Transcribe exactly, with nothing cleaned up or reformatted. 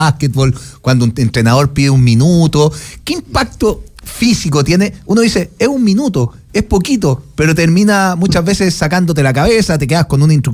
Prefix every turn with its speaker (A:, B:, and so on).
A: básquetbol, cuando un entrenador pide un minuto. ¿Qué impacto físico tiene? Uno dice, es un minuto, es poquito, pero termina muchas veces sacándote la cabeza, te quedas con una instrucción